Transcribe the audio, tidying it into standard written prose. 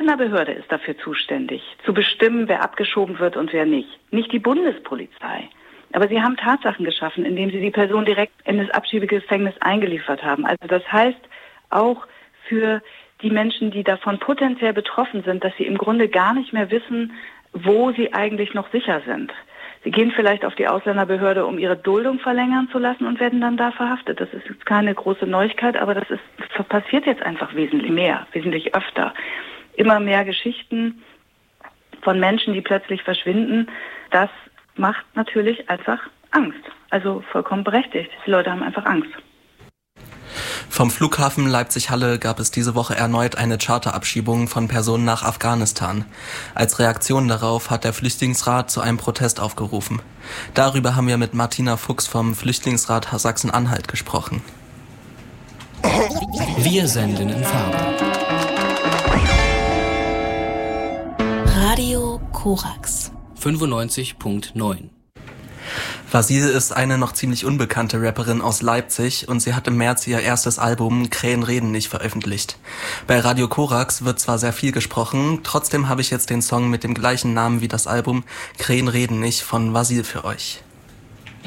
Ausländerbehörde ist dafür zuständig, zu bestimmen, wer abgeschoben wird und wer nicht. Nicht die Bundespolizei. Aber sie haben Tatsachen geschaffen, indem sie die Person direkt in das Abschiebegefängnis eingeliefert haben. Also das heißt auch für die Menschen, die davon potenziell betroffen sind, dass sie im Grunde gar nicht mehr wissen, wo sie eigentlich noch sicher sind. Sie gehen vielleicht auf die Ausländerbehörde, um ihre Duldung verlängern zu lassen und werden dann da verhaftet. Das ist jetzt keine große Neuigkeit, aber das passiert jetzt einfach wesentlich mehr, wesentlich öfter. Immer mehr Geschichten von Menschen, die plötzlich verschwinden. Das macht natürlich einfach Angst. Also vollkommen berechtigt. Die Leute haben einfach Angst. Vom Flughafen Leipzig-Halle gab es diese Woche erneut eine Charterabschiebung von Personen nach Afghanistan. Als Reaktion darauf hat der Flüchtlingsrat zu einem Protest aufgerufen. Darüber haben wir mit Martina Fuchs vom Flüchtlingsrat Sachsen-Anhalt gesprochen. Wir senden in Farbe. Radio Korax 95.9. Vasile ist eine noch ziemlich unbekannte Rapperin aus Leipzig und sie hat im März ihr erstes Album Krähen reden nicht veröffentlicht. Bei Radio Korax wird zwar sehr viel gesprochen, trotzdem habe ich jetzt den Song mit dem gleichen Namen wie das Album Krähen reden nicht von Vasile für euch.